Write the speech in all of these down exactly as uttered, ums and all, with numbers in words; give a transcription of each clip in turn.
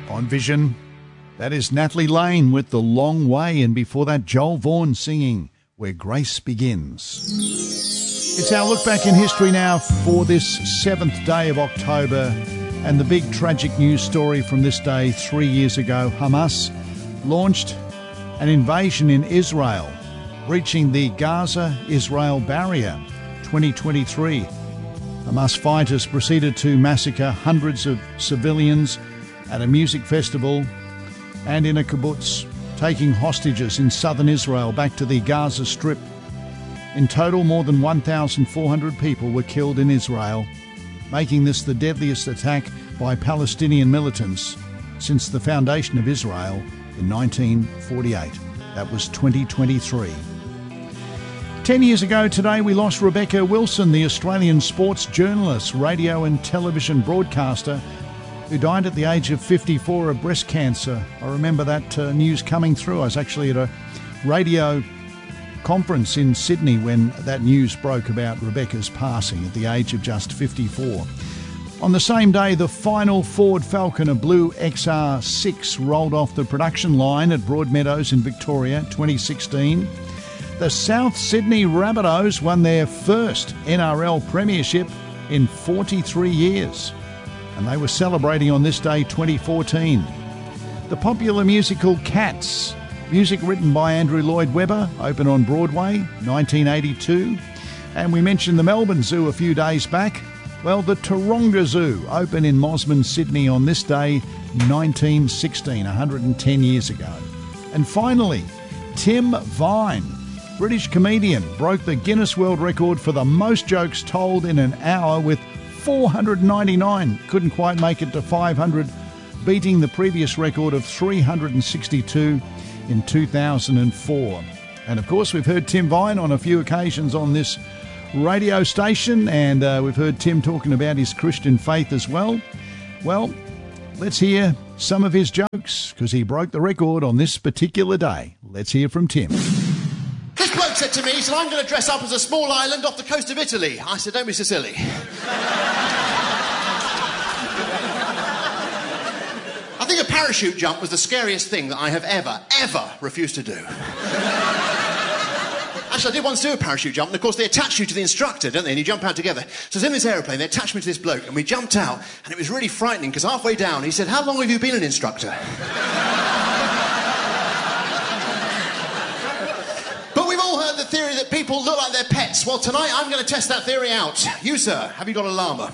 On Vision, that is Natalie Lane with The Long Way, and before that Joel Vaughan singing Where Grace Begins. It's our look back in history now for this seventh day of October, and the big tragic news story from this day three years ago. Hamas launched an invasion in Israel, breaching the Gaza-Israel barrier. twenty twenty-three, Hamas fighters proceeded to massacre hundreds of civilians at a music festival and in a kibbutz, taking hostages in southern Israel back to the Gaza Strip. In total, more than one thousand four hundred people were killed in Israel, making this the deadliest attack by Palestinian militants since the foundation of Israel in nineteen forty-eight. That was twenty twenty-three. Ten years ago today, we lost Rebecca Wilson, the Australian sports journalist, radio and television broadcaster, who died at the age of fifty-four of breast cancer. I remember that uh, news coming through. I was actually at a radio conference in Sydney when that news broke about Rebecca's passing at the age of just fifty-four. On the same day, the final Ford Falcon, a blue X R six, rolled off the production line at Broadmeadows in Victoria, twenty sixteen. The South Sydney Rabbitohs won their first N R L premiership in forty-three years, and they were celebrating on this day, twenty fourteen. The popular musical Cats, music written by Andrew Lloyd Webber, opened on Broadway, nineteen eighty-two. And we mentioned the Melbourne Zoo a few days back. Well, the Taronga Zoo opened in Mosman, Sydney on this day, nineteen sixteen, one hundred ten years ago. And finally, Tim Vine, British comedian, broke the Guinness World Record for the most jokes told in an hour with four hundred ninety-nine. Couldn't quite make it to five hundred, beating the previous record of three hundred sixty-two in two thousand four. And of course, we've heard Tim Vine on a few occasions on this radio station, and uh, we've heard Tim talking about his Christian faith as well. Well, let's hear some of his jokes, because he broke the record on this particular day. Let's hear from Tim. This bloke said to me, he said, I'm going to dress up as a small island off the coast of Italy. I said, don't be so silly. I think a parachute jump was the scariest thing that I have ever, ever refused to do. Actually, I did once do a parachute jump, and of course they attach you to the instructor, don't they, and you jump out together. So I was in this aeroplane, they attached me to this bloke, and we jumped out, and it was really frightening, because halfway down he said, how long have you been an instructor? But we've all heard the theory that people look like their pets. Well, tonight I'm going to test that theory out. You, sir, have you got a llama?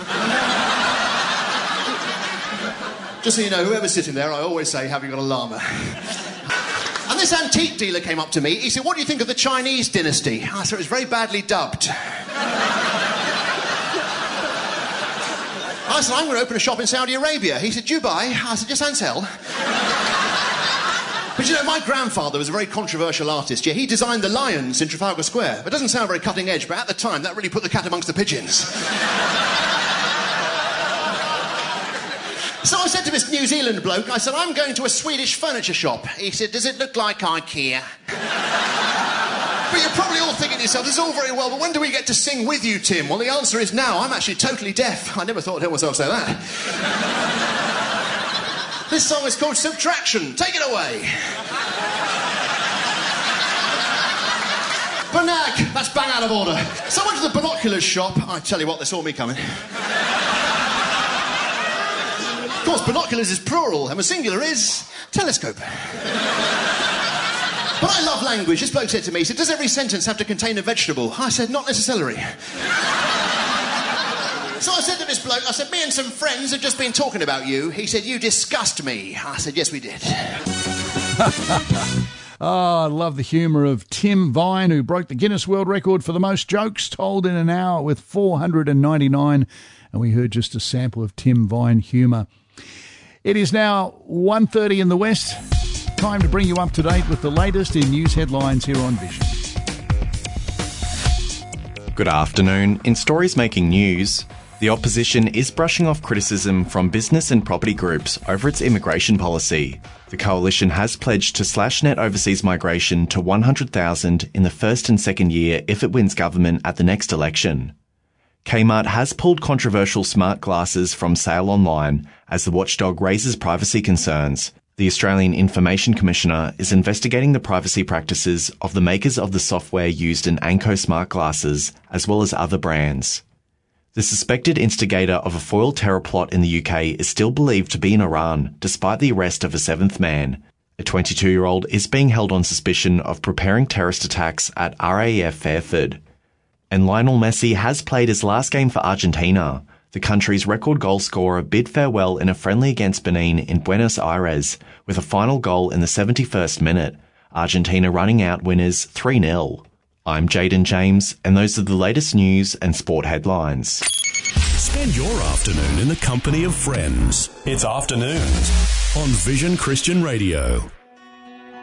Just so you know, whoever's sitting there, I always say, have you got a llama? And this antique dealer came up to me. He said, what do you think of the Chinese dynasty? I said, it was very badly dubbed. I said, I'm going to open a shop in Saudi Arabia. He said, Dubai? I said, yes, and sell. But you know, my grandfather was a very controversial artist. Yeah, he designed the lions in Trafalgar Square. It doesn't sound very cutting edge, but at the time, that really put the cat amongst the pigeons. So I said to this New Zealand bloke, I said, I'm going to a Swedish furniture shop. He said, does it look like IKEA? But you're probably all thinking to yourself, this is all very well, but when do we get to sing with you, Tim? Well, the answer is now. I'm actually totally deaf. I never thought I'd hear myself say that. This song is called Subtraction. Take it away. Banak. That's bang out of order. So I went to the binoculars shop. I tell you what, they saw me coming. Of course, binoculars is plural, and the singular is telescope. But I love language. This bloke said to me, he said, does every sentence have to contain a vegetable? I said, not necessarily. So I said to this bloke, I said, me and some friends have just been talking about you. He said, you disgust me. I said, yes, we did. Oh, I love the humour of Tim Vine, who broke the Guinness World Record for the most jokes told in an hour with four hundred ninety-nine. And we heard just a sample of Tim Vine humour. It is now one thirty in the West. Time to bring you up to date with the latest in news headlines here on Vision. Good afternoon. In stories making news, the opposition is brushing off criticism from business and property groups over its immigration policy. The coalition has pledged to slash net overseas migration to one hundred thousand in the first and second year if it wins government at the next election. Kmart has pulled controversial smart glasses from sale online as the watchdog raises privacy concerns. The Australian Information Commissioner is investigating the privacy practices of the makers of the software used in Anko smart glasses, as well as other brands. The suspected instigator of a foiled terror plot in the U K is still believed to be in Iran, despite the arrest of a seventh man. A twenty-two-year-old is being held on suspicion of preparing terrorist attacks at R A F Fairford. And Lionel Messi has played his last game for Argentina. The country's record goal scorer bid farewell in a friendly against Benin in Buenos Aires with a final goal in the seventy-first minute, Argentina running out winners three nil. I'm Jaden James, and those are the latest news and sport headlines. Spend your afternoon in the company of friends. It's Afternoons on Vision Christian Radio.